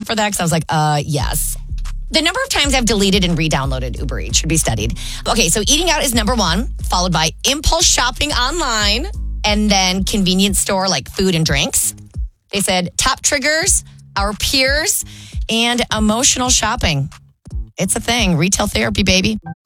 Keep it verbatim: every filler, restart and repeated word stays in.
for that? Because I was like, uh, yes. The number of times I've deleted and re-downloaded Uber Eats should be studied. Okay, so eating out is number one, followed by impulse shopping online, and then convenience store like food and drinks. They said top triggers, our peers, and emotional shopping. It's a thing. Retail therapy, baby.